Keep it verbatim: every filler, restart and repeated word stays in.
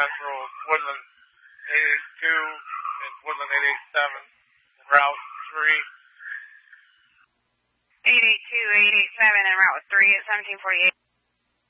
Central, Woodland eight eighty-two, and Woodland eight eighty-seven, Route three. eight eighty-two, eight eighty-seven, and Route three at seventeen forty-eight.